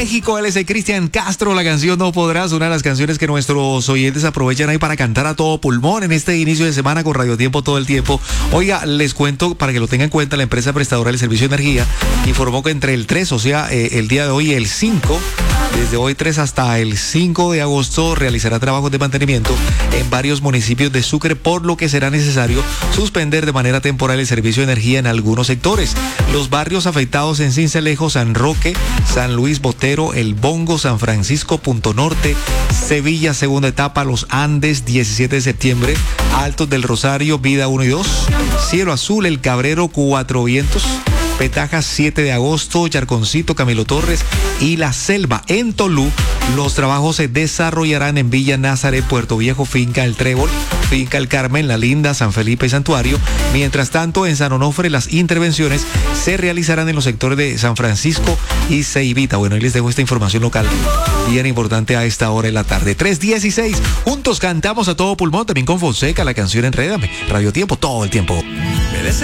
México, él es el Cristian Castro, la canción No Podrás, una de las canciones que nuestros oyentes aprovechan ahí para cantar a todo pulmón en este inicio de semana con Radio Tiempo todo el tiempo. Oiga, les cuento, para que lo tengan en cuenta, la empresa prestadora del servicio de energía informó que entre el 3, o sea, el día de hoy, el 5, desde hoy 3 hasta el 5 de agosto, realizará trabajos de mantenimiento en varios municipios de Sucre, por lo que será necesario suspender de manera temporal el servicio de energía en algunos sectores. Los barrios afectados en Sincelejo, San Roque, San Luis Botero, El Bongo, San Francisco, Punto Norte, Sevilla, segunda etapa, Los Andes, 17 de septiembre, Altos del Rosario, Vida 1 y 2, Cielo Azul, El Cabrero, Cuatro Vientos, Petajas, 7 de agosto, Charconcito, Camilo Torres y La Selva. En Tolú, los trabajos se desarrollarán en Villa Nazaret, Puerto Viejo, Finca El Trébol, Finca El Carmen, La Linda, San Felipe y Santuario. Mientras tanto, en San Onofre, las intervenciones se realizarán en los sectores de San Francisco y Ceibita. Bueno, ahí les dejo esta información local bien importante a esta hora de la tarde. 3:16. Juntos cantamos a todo pulmón, también con Fonseca, la canción Enrédame. Radio Tiempo, todo el tiempo.